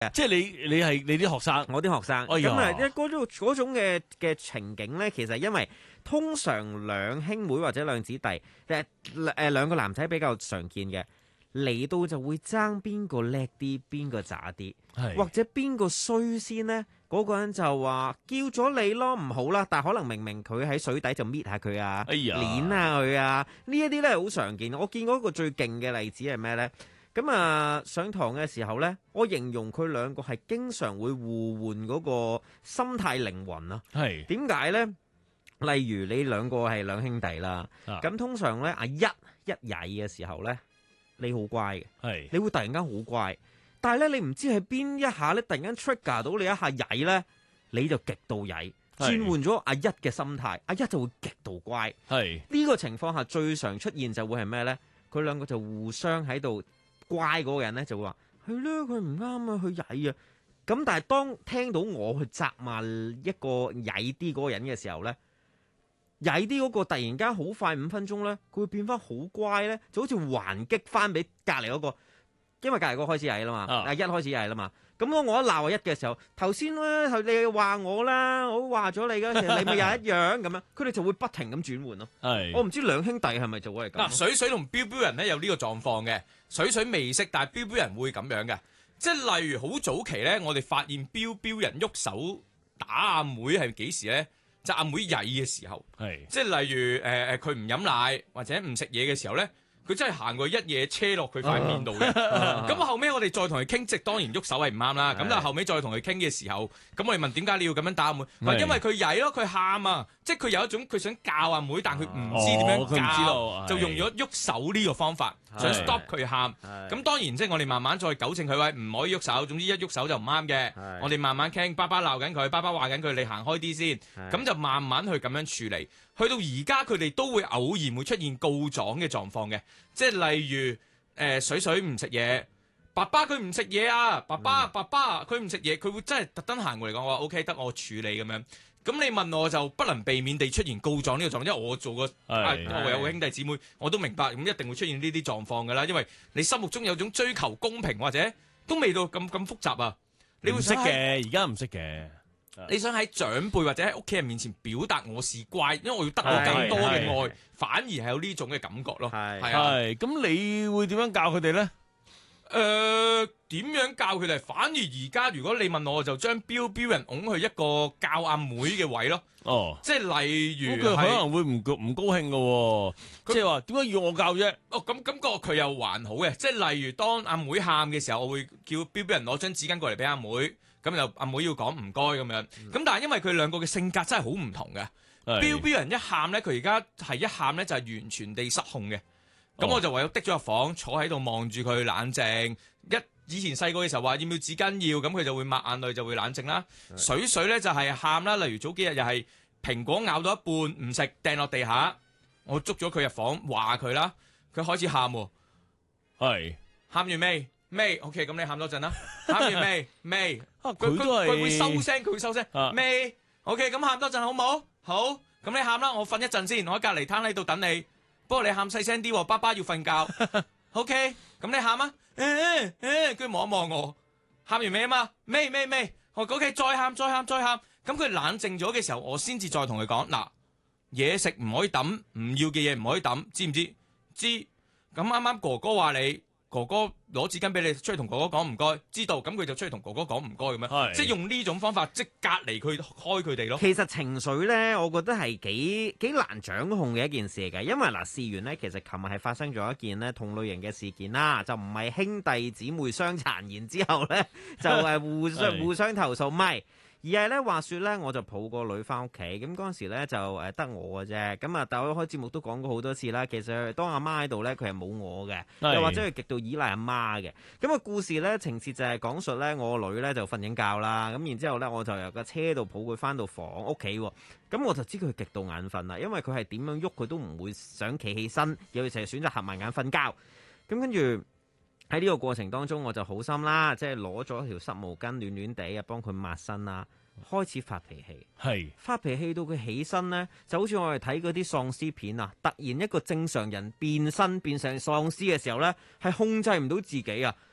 即係你係你啲學生， 我啲學生哎呀咁啊，嗰種嘅情景咧，其實因為通常兩兄妹或者兩姊弟兩個男仔比較常見嘅，嚟到就會爭邊個叻啲，邊個渣啲，或者邊個衰先呢？嗰個人就話叫咗你咯，唔好啦，但係可能明明佢喺水底就搣下佢啊， 哎呀捏下佢啊，呢一啲咧好常見。我見過一個最勁嘅例子係咩呢？咁啊，上堂嘅時候呢，我形容佢兩個係經常會互換嗰個心態靈魂啊。 係點解呢？例如你兩個係兩兄弟啦，咁通常呢，一曳嘅時候呢，你好乖嘅， 係你會突然間好乖。但係咧，你唔知係邊一下咧，突然間 trigger 到你一下曳咧，你就極度曳，轉換咗阿一嘅心態，阿一就會極度乖。 係呢個情況下最常出現就會係咩咧？佢兩個就互相喺度乖嗰個人咧，就會話係咧，佢唔啱啊，佢曳啊。咁但係當聽到我去責罵一個曳啲嗰個人嘅時候咧，曳啲嗰個突然間好快5分鐘咧，佢會變翻好乖咧，就好似還擊翻俾隔離嗰個。因為隔離嗰個開始曳啦嘛，一開始曳啦嘛。咁當我一鬧阿一嘅時候，頭先咧你話我啦，我話咗你嘅，其實你咪又一樣咁樣，佢哋就會不停咁轉換咯。我唔知兩兄弟係咪就會係咁。 嗱，水水同標標人咧有呢個狀況嘅，水水未識，但係標標人會咁樣嘅。即係例如好早期咧，我哋發現標標人喐手打阿妹係幾時咧？就阿妹曳嘅時候，即係例如佢唔飲奶或者唔食嘢嘅時候咧。佢真係行過一嘢車落佢塊面度嘅，咁後尾我哋再同佢傾，即當然喐手係唔啱啦。咁但係後尾再同佢傾嘅時候，咁我哋問點解你要咁樣打阿妹？話因為佢曳咯，佢喊啊，即係佢有一種佢想教阿妹，但佢唔知點樣教，就用咗喐手呢個方法想 stop 佢喊。咁當然即係我哋慢慢再糾正佢，喂唔可以喐手，總之一喐手就唔啱嘅。我哋慢慢傾，爸爸鬧緊佢，爸爸話緊佢，你行開啲先。咁就慢慢去咁樣處理。去到而家佢哋都會偶然會出現告狀嘅狀況嘅，即係例如水水唔食嘢，爸爸佢唔食嘢啊，爸爸佢唔食嘢，佢會真係特登行過嚟講，我話 OK 得我處理咁樣。咁你問我就不能避免地出現告狀呢個狀況，因為我做過我有個兄弟姊妹，我都明白咁一定會出現呢啲狀況㗎啦，因為你心目中有種追求公平或者都未到咁複雜啊，你會識嘅，而家唔識嘅。 你想喺長輩或者喺屋企人面前表達我是乖，因為我要得到更多嘅愛，反而係有呢種嘅感覺咯。 係咁你會點樣教佢哋咧？ 點樣教佢哋？反而而家如果你問我，就將標人拱去一個教阿妹嘅位咯。即係例如佢可能會唔高興嘅，即係話點解要我教啫？ 咁個佢又還好嘅，即係例如當阿妹喊嘅時候，我會叫標人攞張紙巾過嚟俾阿妹。咁就阿妹要講唔該咁樣，咁但係因為佢兩個嘅性格真係好唔同嘅。標人一喊咧，佢而家係一喊咧就係完全地失控嘅。咁我就唯有的咗入房坐喺度望住佢冷靜。以前細個嘅時候話要唔要紙巾要，咁佢就會抹眼淚就會冷靜啦。水水咧就係喊啦，例如早幾日又係蘋果咬到一半唔食掟落地下，我捉咗佢入房話佢啦，佢開始喊喎。喊完未？OK， 咁你喊多陣啦。喊完未？佢會收聲，佢會收聲。未 ？OK， 咁喊多陣好冇？好，咁你喊啦，我瞓一陣先，我喺隔離攤喺度等你。不過你喊細聲啲喎，爸爸要瞓覺。OK， 咁你喊啊？佢望一望我，喊完未啊嘛？未。OK， 再喊。咁佢冷靜咗嘅時候，我先至再同佢講嗱，嘢食唔可以抌，唔要嘅嘢唔可以抌，知唔知？知。咁啱啱哥哥話你。哥哥攞紙巾俾你，出去同哥哥講唔該，知道咁佢就出去同哥哥講唔該咁樣，即係用呢種方法即隔離佢開佢哋咯。其實情緒咧，我覺得係幾難掌控嘅一件事嚟嘅，因為嗱，事緣咧，其實琴日係發生咗一件咧同類型嘅事件啦，就唔係兄弟姊妹相殘，然之後咧就係互相投訴，唔係。而係咧話説咧，我就抱個女翻屋企，咁嗰陣時咧就得我嘅啫。咁啊，但係我開節目都講過好多次啦。其實當阿媽喺度咧，佢係冇我嘅，又或者佢極度依賴阿媽嘅。咁啊，故事咧情節就係講述咧，我個女咧就瞓緊覺啦。咁然之後咧，我就由個車度抱佢翻到房屋企喎。咁我就知佢極度眼瞓啦，因為佢係點樣喐佢都唔會想企起身，有時係選擇合埋眼瞓覺。咁跟住喺呢個過程當中，我就好心啦，即係攞咗條濕毛巾暖暖地啊，幫佢抹身啦。開始發脾氣，發脾氣到佢起身呢，就好似我哋睇嗰啲喪屍片啊！突然一個正常人變身變成喪屍嘅時候呢，係控制唔到自己啊！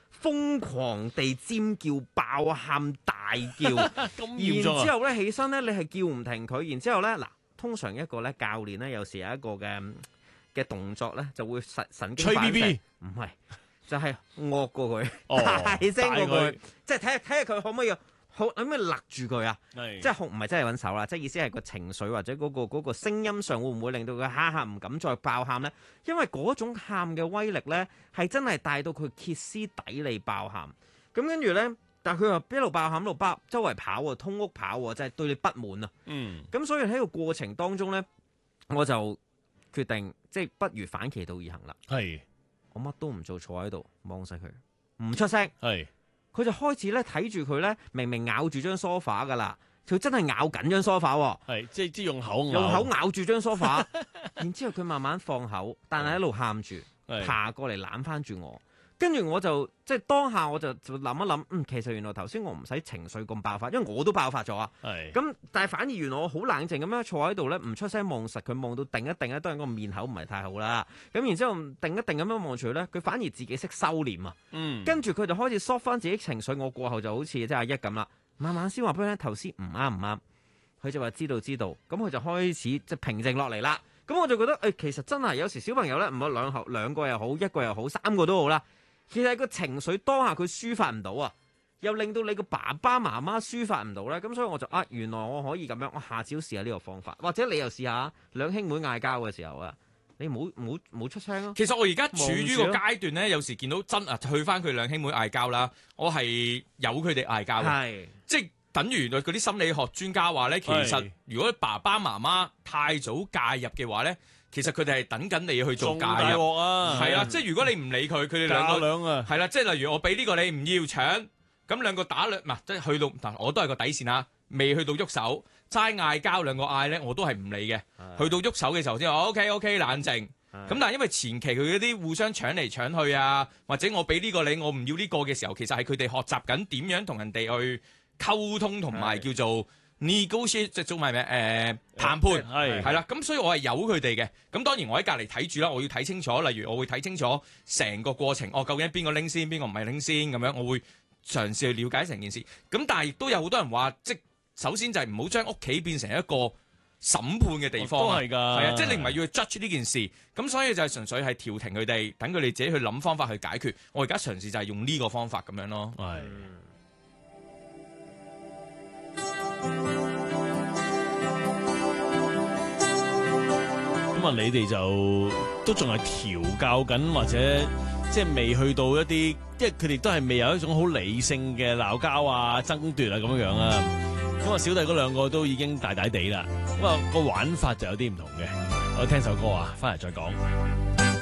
瘋狂地尖叫、爆喊、大叫， 咁嚴重啊！ 然之後咧起身咧，你係叫唔停佢。然之後咧嗱，通常一個咧教練咧有時有一個嘅動作咧就會神經吹反 BB 射，唔係就係惡過佢， 哦大聲過佢大， 即係睇下佢可唔可以可唔可以勒住佢啊？ 係即係唔係真係揾手啦，即係意思係個情緒或者嗰個聲音上會唔會令到佢下唔敢再爆喊呢？因為嗰種喊嘅威力呢，係真係帶到佢歇斯底里爆喊。咁跟住呢，但係佢又一路爆喊一路周圍跑喎，通屋跑喎，就係對你不滿啊！ 嗯， 咁所以喺個過程當中呢，我就決定即係不如反其道而行啦。 係我乜都唔做，坐喺度望實佢，唔出聲。 係佢就開始咧睇住佢咧，明明咬住張梳化噶啦，佢真係咬緊張梳化喎， 係即係用口用口咬住張梳化，然之後佢慢慢放口，但係一路喊住， 係爬過嚟攬翻住我，跟住我就即係當下我就諗一諗，其實原來頭先我唔使情緒咁爆發，因為我都爆發咗啊。 係咁但係反而原來我好冷靜咁樣坐喺度咧，唔出聲望實佢，望到定一定咧，當然個面口唔係太好啦。咁然之後定一定咁樣望住佢咧，佢反而自己識收斂啊。 嗯跟住佢就開始縮翻自己情緒，我過後就好似即係阿一咁啦，慢慢先話俾佢聽頭先唔啱，佢就話知道，咁佢就開始即係平靜落嚟啦。咁我就覺得其實真係有時小朋友咧，唔係兩個又好，一個又好，三個都好啦。其實個情緒當下佢抒發唔到啊，又令到你個爸爸媽媽抒發唔到咧。咁所以我就原來我可以咁樣，我下次都試下呢個方法，或者你又試下兩兄妹嗌交嘅時候啊。你唔好出聲咯。 其實我而家處於個階段咧，有時見到去翻佢兩兄妹嗌交啦，我係由佢哋嗌交嘅， 係即係等於嗰啲心理學專家話咧，其實如果爸爸媽媽太早介入嘅話咧，其實佢哋係等緊你去做介大入， 鑊啊！ 係啦，即係如果你唔理佢，佢哋兩個兩啊， 係啦，即係例如我俾呢個你唔要搶，咁兩個打兩即係去到，但我都係個底線啦，未去到喐手，齋嗌交兩個嗌咧，我都係唔理嘅。去到喐手嘅時候先，OK 冷靜。咁但係因為前期佢嗰啲互相搶嚟搶去啊，或者我俾呢個你，我唔要呢個嘅時候，其實係佢哋學習緊點樣同人哋去溝通同埋叫做 negotiate， 即係中文咩？談判係啦。咁所以我係由佢哋嘅。咁當然我喺隔離睇住啦，我要睇清楚。例如我會睇清楚成個過程，究竟邊個拎先，邊個唔係拎先咁樣，我會嘗試去了解成件事。咁但係亦都有好多人話，即首先就係唔好將屋企變成一個審判嘅地方， 都係㗎， 係啊，即係你唔係要去 judge 呢件事，咁所以就係純粹係調停佢哋，等佢哋自己去諗方法去解決。我而家嘗試就係用呢個方法咁樣咯。 係。咁啊，你哋就都仲係調教緊，或者即係未去到一啲，因為佢哋都係未有一種好理性嘅鬧交啊、爭奪啊咁樣樣啊。咁啊，小弟嗰兩個都已經大大地啦，咁啊個玩法就有啲唔同嘅。我聽首歌啊，翻嚟再講。